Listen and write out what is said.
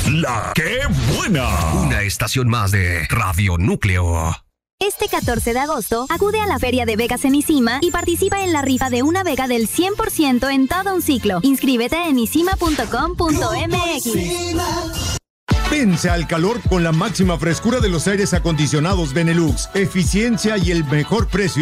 La ¡Qué buena! Una estación más de Radio Núcleo. Este 14 de agosto, acude a la Feria de Becas en ISIMA y participa en la rifa de una beca del 100% en todo un ciclo. Inscríbete en isima.com.mx. Vence al calor con la máxima frescura de los aires acondicionados Benelux, eficiencia y el mejor precio